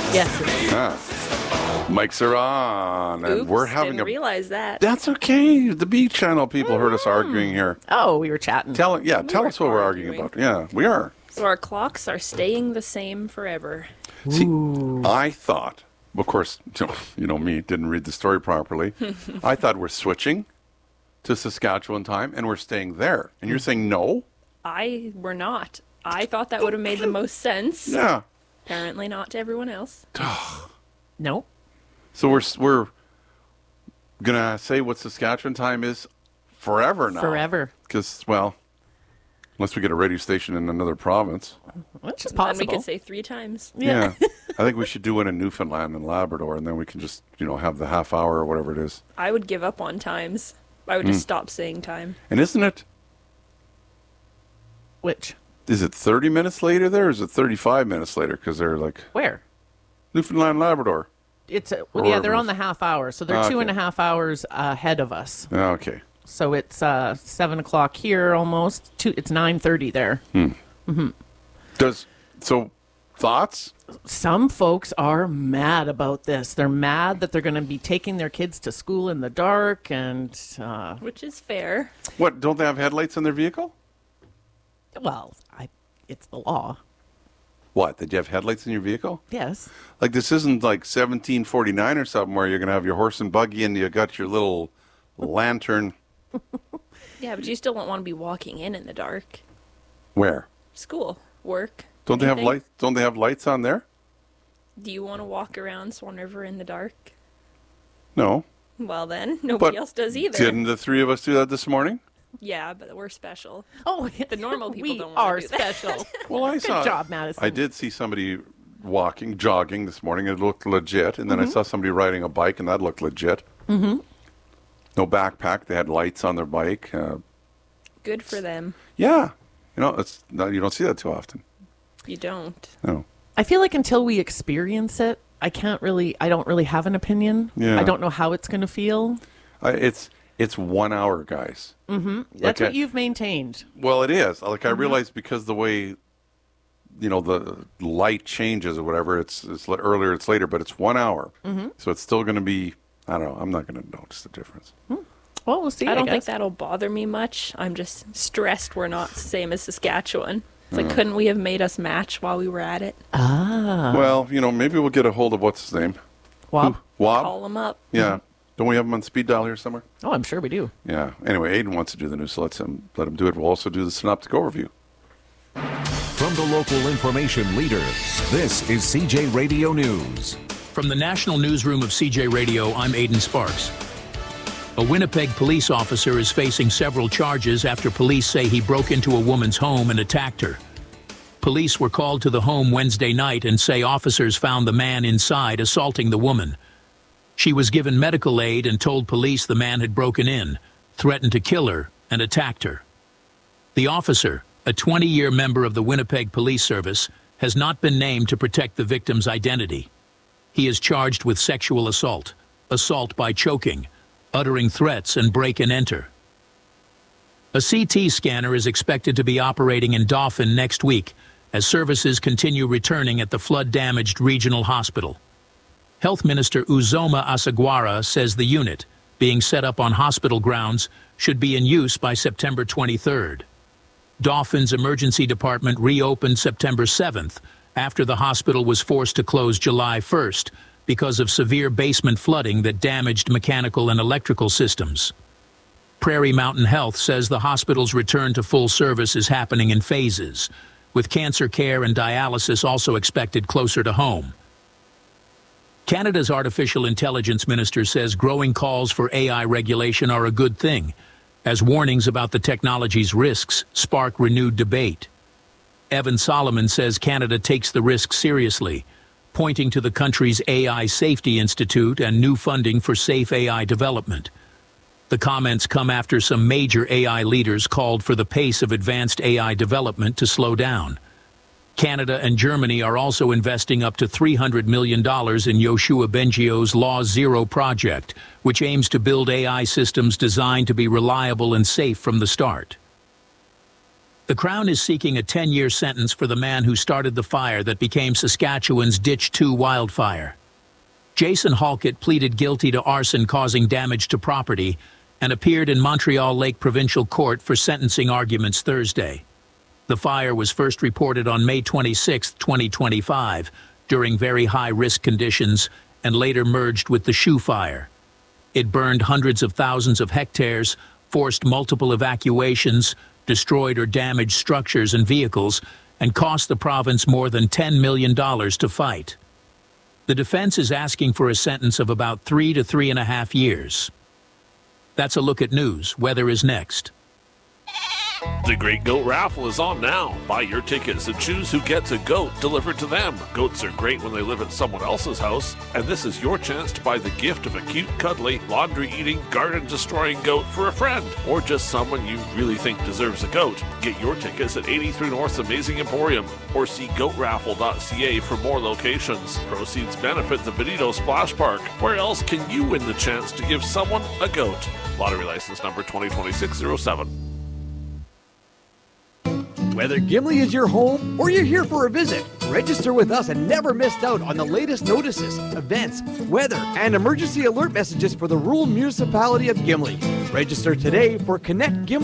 Yes. Mics are on, and Oops, we're having didn't realize that. That's okay. The B channel people heard us arguing here. Oh, we were chatting. Tell us what we're arguing about. Yeah, we are. So our clocks are staying the same forever. See, I thought, of course, you know me, didn't read the story properly. I thought we're switching to Saskatchewan time, and we're staying there. And you're saying no? We're not. I thought that would have made the most sense. Yeah. Apparently not to everyone else. No. So we're gonna say what Saskatchewan time is forever now. Forever. Because, well, unless we get a radio station in another province. Which is Then possible. we could say 3 times. Yeah. I think we should do one in Newfoundland and Labrador, and then we can just, have the half hour or whatever it is. I would give up on times. I would just stop saying time. And isn't it, Which? is it 30 minutes later there, or is it 35 minutes later? Because they're like Where? Newfoundland, Labrador. It's Or they're on the half hour, so they're Okay. 2.5 hours ahead of us. Okay. So it's 7 o'clock here almost. It's 9:30 there. So thoughts? Some folks are mad about this. They're mad that they're going to be taking their kids to school in the dark, and Which is fair. What, don't they have headlights on their vehicle? it's the law. What, did you have headlights in your vehicle? Yes. Like, this isn't like 1749 or something where you're going to have your horse and buggy and you got your little lantern. Yeah, but you still don't want to be walking in the dark. Where? School, work. Don't they have anything. lights? Don't they have lights on there? Do you want to walk around Swan River in the dark? No. Well then, nobody But else does either. Didn't the three of us do that this morning? Yeah, but we're special. Oh, The normal people we don't wanna are do that. special. Well, I saw. job, Madison. I did see somebody jogging this morning. It looked legit. And then I saw somebody riding a bike, and that looked legit. Mm-hmm. No backpack. They had lights on their bike. Good for them. Yeah. You don't see that too often. You don't. No. I feel like until we experience it, I don't really have an opinion. Yeah. I don't know how it's going to feel. It's 1 hour, guys. That's what you've maintained. Well, it is. Like, I realize because the way, the light changes or whatever, it's earlier, it's later, but it's 1 hour. Mm-hmm. So it's still going to be, I don't know, I'm not going to notice the difference. Well, we'll see. I don't guess. think that'll bother me much. I'm just stressed we're not the same as Saskatchewan. It's like, couldn't we have made us match while we were at it? Well, maybe we'll get a hold of what's his name? Wob? Wob? Call them up. Yeah. Don't we have him on speed dial here somewhere? Oh, I'm sure we do. Yeah. Anyway, Aiden wants to do the news, so let him do it. We'll also do the synoptic overview. From the local information leader, this is CJ Radio News. From the National Newsroom of CJ Radio, I'm Aiden Sparks. A Winnipeg police officer is facing several charges after police say he broke into a woman's home and attacked her. Police were called to the home Wednesday night and say officers found the man inside assaulting the woman. She was given medical aid and told police the man had broken in, threatened to kill her, and attacked her. The officer, a 20-year member of the Winnipeg Police Service, has not been named to protect the victim's identity. He is charged with sexual assault, assault by choking, uttering threats, and break and enter. A CT scanner is expected to be operating in Dauphin next week as services continue returning at the flood-damaged regional hospital. Health Minister Uzoma Asagwara says the unit, being set up on hospital grounds, should be in use by September 23rd. Dauphin's emergency department reopened September 7th after the hospital was forced to close July 1st because of severe basement flooding that damaged mechanical and electrical systems. Prairie Mountain Health says the hospital's return to full service is happening in phases, with cancer care and dialysis also expected closer to home. Canada's artificial intelligence minister says growing calls for AI regulation are a good thing, as warnings about the technology's risks spark renewed debate. Evan Solomon says Canada takes the risk seriously, pointing to the country's AI Safety Institute and new funding for safe AI development. The comments come after some major AI leaders called for the pace of advanced AI development to slow down. Canada and Germany are also investing up to $300 million in Yoshua Bengio's Law Zero project, which aims to build AI systems designed to be reliable and safe from the start. The Crown is seeking a 10-year sentence for the man who started the fire that became Saskatchewan's Ditch 2 wildfire. Jason Halkett pleaded guilty to arson causing damage to property and appeared in Montreal Lake Provincial Court for sentencing arguments Thursday. The fire was first reported on May 26, 2025, during very high-risk conditions and later merged with the Shoe Fire. It burned hundreds of thousands of hectares, forced multiple evacuations, destroyed or damaged structures and vehicles, and cost the province more than $10 million to fight. The defense is asking for a sentence of about 3 to 3.5 years. That's a look at news. Weather is next. The Great Goat Raffle is on now. Buy your tickets and choose who gets a goat delivered to them. Goats are great when they live at someone else's house, and this is your chance to buy the gift of a cute, cuddly, laundry-eating, garden-destroying goat for a friend, or just someone you really think deserves a goat. Get your tickets at 83 North's Amazing Emporium, or see goatraffle.ca for more locations. Proceeds benefit the Benito Splash Park. Where else can you win the chance to give someone a goat? Lottery license number 2026-07. Whether Gimli is your home or you're here for a visit, register with us and never miss out on the latest notices, events, weather, and emergency alert messages for the rural municipality of Gimli. Register today for Connect Gimli.